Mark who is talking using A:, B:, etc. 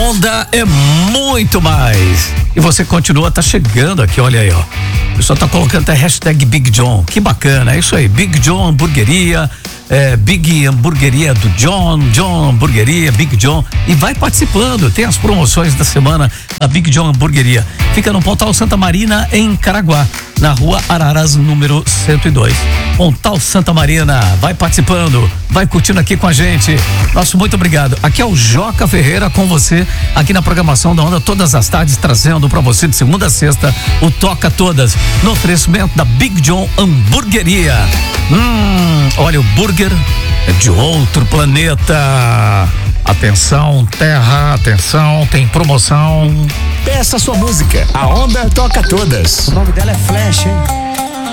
A: Onda é muito mais. E você continua, tá chegando aqui, olha aí, ó. O pessoal tá colocando até hashtag Big John. Que bacana, é isso aí. Big John Hamburgueria. Big Hamburgueria do John Hamburgueria, Big John, e vai participando, tem as promoções da semana da Big John Hamburgueria. Fica no Pontal Santa Marina, em Caraguá, na rua Araras, número 102. Pontal Santa Marina, vai participando, vai curtindo aqui com a gente. Nosso muito obrigado. Aqui é o Joca Ferreira com você, aqui na programação da Onda, todas as tardes, trazendo pra você de segunda a sexta o Toca Todas, no oferecimento da Big John Hamburgueria. Olha, o burger é de outro planeta. Atenção, terra, atenção, tem promoção.
B: Peça sua música, a Onda toca todas.
C: O nome dela é Flash, hein?